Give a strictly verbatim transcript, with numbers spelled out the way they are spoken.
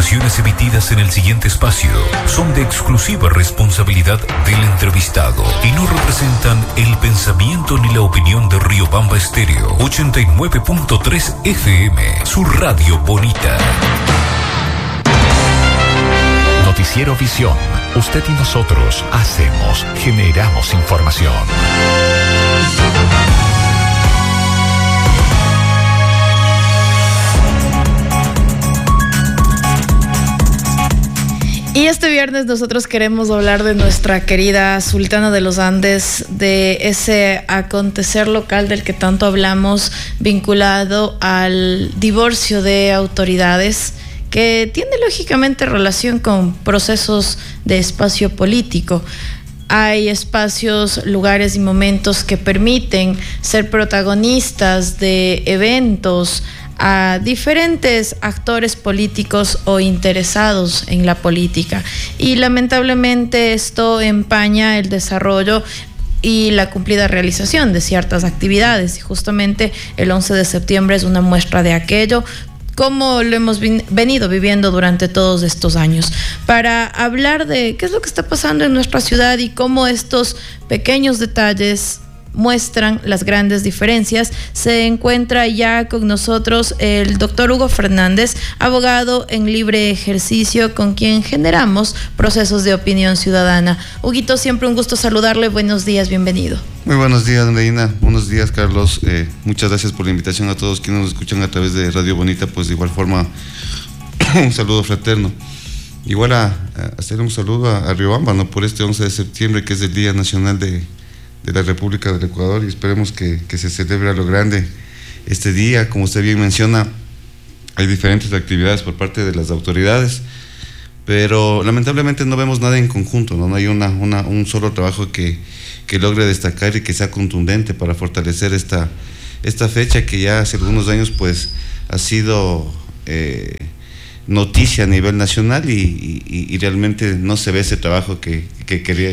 declaraciones emitidas en el siguiente espacio son de exclusiva responsabilidad del entrevistado y no representan el pensamiento ni la opinión de Riobamba Estéreo ochenta y nueve punto tres F M, su radio bonita. Noticiero Visión. Usted y nosotros hacemos, generamos información. Y este viernes nosotros queremos hablar de nuestra querida Sultana de los Andes, de ese acontecer local del que tanto hablamos, vinculado al divorcio de autoridades, que tiene lógicamente relación con procesos de espacio político. Hay espacios, lugares y momentos que permiten ser protagonistas de eventos a diferentes actores políticos o interesados en la política. Y lamentablemente esto empaña el desarrollo y la cumplida realización de ciertas actividades. Y justamente el once de septiembre es una muestra de aquello, como lo hemos venido viviendo durante todos estos años. Para hablar de qué es lo que está pasando en nuestra ciudad y cómo estos pequeños detalles muestran las grandes diferencias, se encuentra ya con nosotros el doctor Hugo Fernández, abogado en libre ejercicio, con quien generamos procesos de opinión ciudadana. Huguito, siempre un gusto saludarle. Buenos días, bienvenido. Muy buenos días, Andreina. Buenos días, Carlos. Eh, muchas gracias por la invitación a todos quienes nos escuchan a través de Radio Bonita. Pues de igual forma, un saludo fraterno. Igual a, a hacer un saludo a, a Riobamba, ¿no? Por este once de septiembre, que es el Día Nacional de de la República del Ecuador, y esperemos que, que se celebre a lo grande este día. Como usted bien menciona, hay diferentes actividades por parte de las autoridades, pero lamentablemente no vemos nada en conjunto, no, no hay una, una, un solo trabajo que, que logre destacar y que sea contundente para fortalecer esta, esta fecha que ya hace algunos años pues ha sido eh, noticia a nivel nacional y, y, y realmente no se ve ese trabajo que, que, quería,